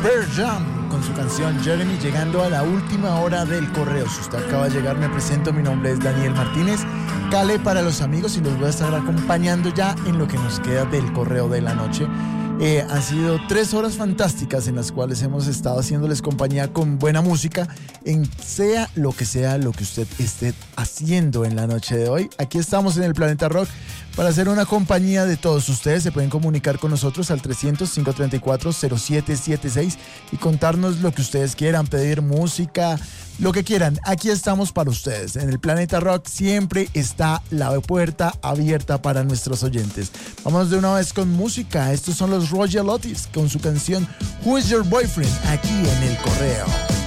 Pearl Jam con su canción Jeremy, llegando a la última hora del correo. Si usted acaba de llegar, me presento, mi nombre es Daniel Martínez, Cale para los amigos, y los voy a estar acompañando ya en lo que nos queda del correo de la noche. Han sido 3 horas fantásticas en las cuales hemos estado haciéndoles compañía con buena música, sea lo que usted esté haciendo en la noche de hoy. Aquí estamos en el Planeta Rock para hacer una compañía de todos ustedes. Se pueden comunicar con nosotros al 300-534-0776 y contarnos lo que ustedes quieran, pedir música, lo que quieran. Aquí estamos para ustedes. En el Planeta Rock siempre está la puerta abierta para nuestros oyentes. Vamos de una vez con música. Estos son los Royal Otis con su canción Who is Your Boyfriend, aquí en el correo.